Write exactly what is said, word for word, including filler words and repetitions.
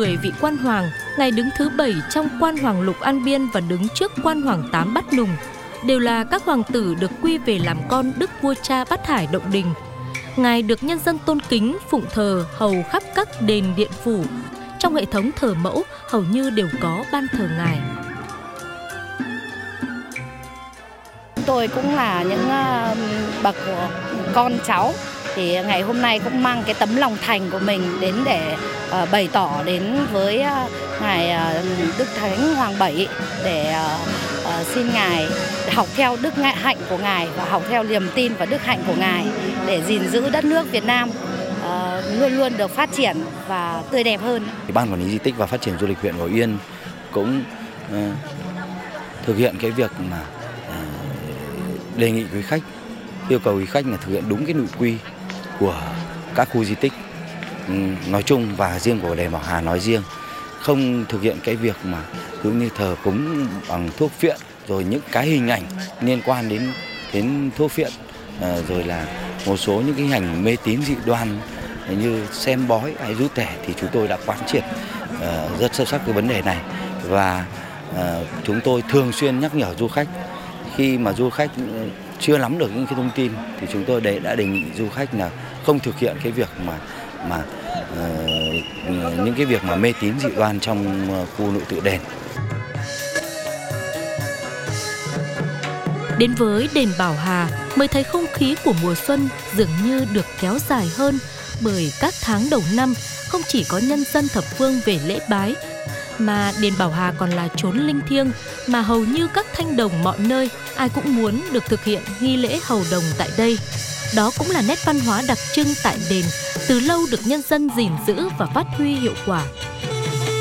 mười vị quan hoàng, ngài đứng thứ bảy trong quan hoàng lục An Biên và đứng trước quan hoàng tám Bát Nùng, đều là các hoàng tử được quy về làm con đức vua cha Bát Hải Động Đình. Ngài được nhân dân tôn kính, phụng thờ hầu khắp các đền điện phủ. Trong hệ thống thờ mẫu hầu như đều có ban thờ ngài. Tôi cũng là những bậc con cháu, thì ngày hôm nay cũng mang cái tấm lòng thành của mình đến để uh, bày tỏ đến với uh, ngài uh, Đức Thánh Hoàng Bảy để uh, uh, xin ngài học theo đức ngại hạnh của ngài và học theo niềm tin và đức hạnh của ngài để gìn giữ đất nước Việt Nam uh, luôn luôn được phát triển và tươi đẹp hơn. Ban quản lý di tích và phát triển du lịch huyện Bảo Yên cũng uh, thực hiện cái việc mà uh, đề nghị quý khách, yêu cầu quý khách là thực hiện đúng cái nội quy của các khu di tích nói chung và riêng của đền Bảo Hà nói riêng, không thực hiện cái việc mà giống như thờ cúng bằng thuốc phiện, rồi những cái hình ảnh liên quan đến đến thuốc phiện, rồi là một số những cái hình ảnh mê tín dị đoan như xem bói hay rút thẻ, thì chúng tôi đã quán triệt rất sâu sắc cái vấn đề này, và chúng tôi thường xuyên nhắc nhở du khách. Khi mà du khách chưa nắm được những cái thông tin thì chúng tôi đã đề nghị du khách là không thực hiện cái việc mà mà uh, những cái việc mà mê tín dị đoan trong khu nội tự đền. Đến với đền Bảo Hà mới thấy không khí của mùa xuân dường như được kéo dài hơn, bởi các tháng đầu năm không chỉ có nhân dân thập phương về lễ bái, mà đền Bảo Hà còn là chốn linh thiêng mà hầu như các thanh đồng mọi nơi ai cũng muốn được thực hiện nghi lễ hầu đồng tại đây. Đó cũng là nét văn hóa đặc trưng tại đền, từ lâu được nhân dân gìn giữ và phát huy hiệu quả.